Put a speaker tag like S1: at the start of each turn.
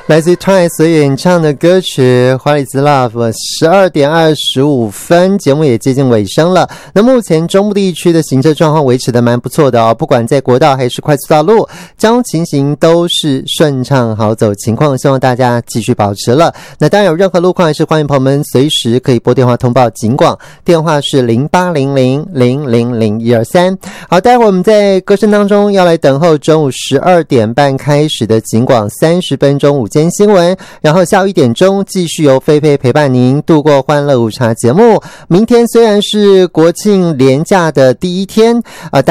S1: 来自于 Twice 所演唱的歌曲 What is Love。 12点25分，节目也接近尾声了。那目前中部地区的行车状况维持的蛮不错的哦，不管在国道还是快速道路，交通情形都是顺畅好走情况，希望大家继续保持了。那当然有任何路况，还是欢迎朋友们随时可以拨电话通报警广，电话是0800000123。好，待会儿我们在歌声当中要来等候中午12点半开始的警广30分钟午间新闻，然后下午1点钟继续由菲菲陪伴您度过欢乐午茶节目。明天虽然是国庆连假的第一天